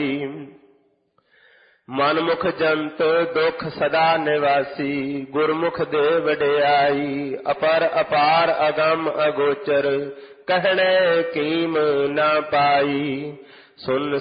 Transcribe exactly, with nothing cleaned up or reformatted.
ਮਨਮੁਖ ਜੰਤ ਦੁਖ ਸਦਾ ਨਿਵਾਸੀ, ਗੁਰਮੁਖ ਦੇ ਵਡਿਆਈ। ਅਪਰ ਅਪਾਰ ਅਗਮ ਅਗੋਚਰ, ਕਹਿਣੇ ਕੀਮ ਨਾ ਪਾਈ। ਸੁਨ